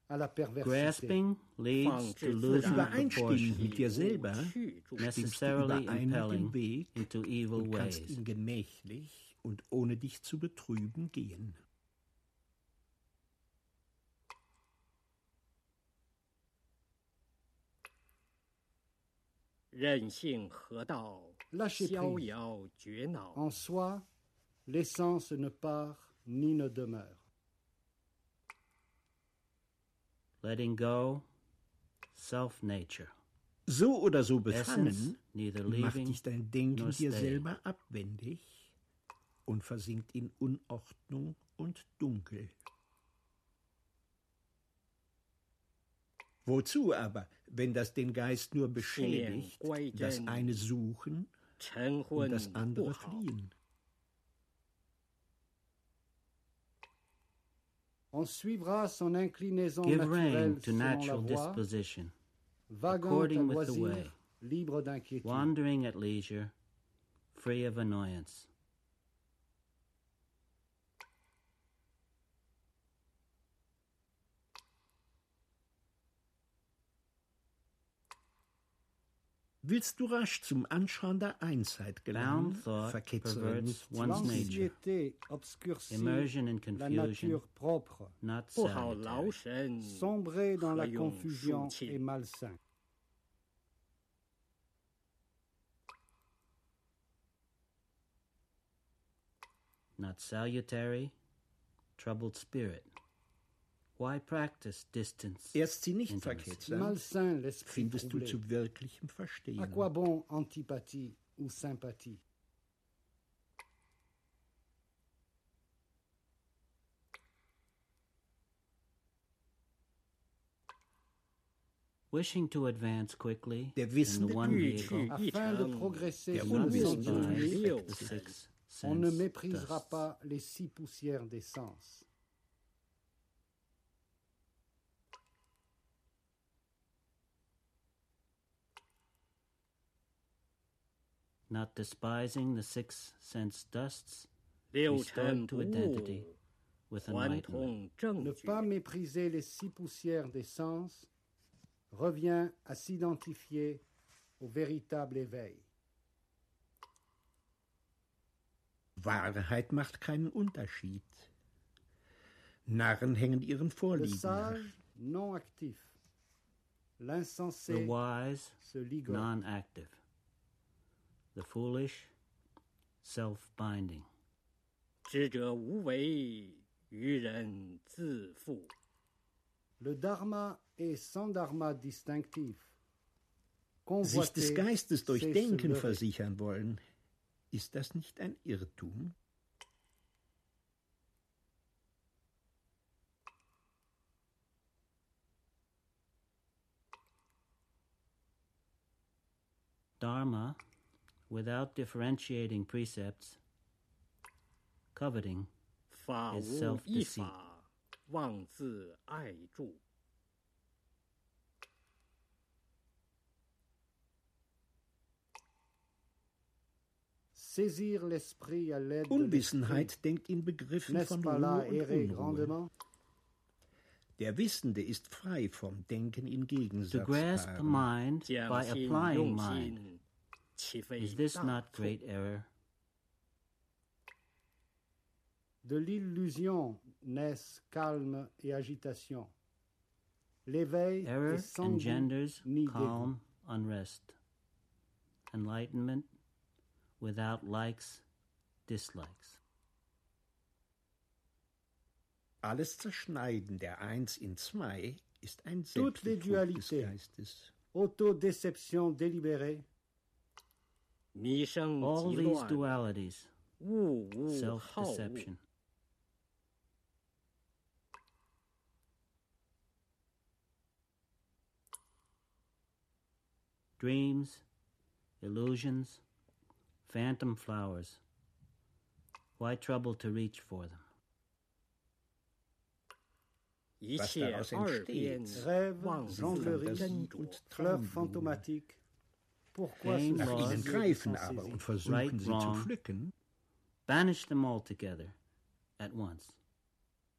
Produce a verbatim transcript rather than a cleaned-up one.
à la perversité. Grasping leads to losing Übereinstimmend mit dir selber proportion, stimmst du necessarily überein mit impelling dem Weg into evil und kannst ways. ihn gemächlich und ohne dich zu betrüben gehen. Lâcher prise. En soi, l'essence ne part ni ne demeure. Letting go, self-nature. So oder so Essence, befangen, neither macht leaving dich dein Denken nor dir staying. selber abwendig und versinkt in Unordnung und Dunkel. Wozu aber, wenn das den Geist nur beschädigt, das eine suchen und das andere fliehen? On suivra son inclinaison Give naturelle rein to selon la natural voie, disposition, vagant à according with the way, loisir, libre d'inquiétude. wandering at leisure, free of annoyance. Willst du rasch zum Anschauen der Einheit gelangen, Bound thought verketzere perverts nicht one's nature. L'anxiété obscurcit Immersion in la confusion, nature propre. not 不好劳 salutary. 神， Sombrer dans la 何用 confusion 数 est 气？ malsain. Not salutary, troubled spirit. Why practice distance? Erst sie nicht Intimacy. verketzern, Malsain l'esprit findest du troublé. zu wirklichem À Verstehen. quoi bon antipathie ou sympathie? Wishing to advance quickly Der in the wissende one vehicle, Afin de progresser Der sur le Unwissende sentier du Leo. the six on ne sense méprisera dusts. pas les six poussières des sens. Not despising the six sense dusts, 六 restored 尘 to 不 identity 误， with 还 enlightenment. 同正 Ne 觉。 pas mépriser les six poussières des sens revient à s'identifier au véritable éveil. Wahrheit macht keinen Unterschied. Narren hängen ihren Le Vorlieben nach. sage non actif, The l'insensé wise, se ligote. non-active. The foolish, self-binding. 知者无为，愚人自负。 Le dharma est sans dharma distinctif. Sich des Convoiter, Geistes durch c'est se Denken leurrer. versichern wollen, ist das nicht ein Irrtum? Dharma, without differentiating precepts, coveting, 法 is 无 self-deceit. 一法，妄自爱助。 Saisir l'esprit à l'aide de Unwissenheit denkt in Begriffen l'esprit. N'est-ce von pas Ruhe là und errer Unruhe. grandement? Der Wissende ist frei vom Denken in To grasp the Gegensatzpaaren. mind 将 by 心 applying 用 mind. 心，岂非 Is this 大 not 错？ great error? De l'illusion naissent calme et agitation. L'éveil Error est sans goût engenders ni dégoût. calm unrest. Enlightenment without likes, dislikes. Alles Zerschneiden der Eins in zwei ist ein Toutes les Selbstbetrug des dualités. Geistes. Autodéception délibérée, 迷生 All 即 these 乱， dualities, 物无好恶。 self-deception. Dreams, illusions, phantom flowers. Why trouble to reach for them? 一 Was 切 daraus 二 entsteht, 边 rêve, 妄自 jonglerie 斟酌 und fleurs Traumblumen. fantomatiques. Pourquoi Pain, se Nach loss, ihnen soucier greifen de s'en aber saisir? und versuchen Right, sie wrong. zu pflücken, Banish them all together at once.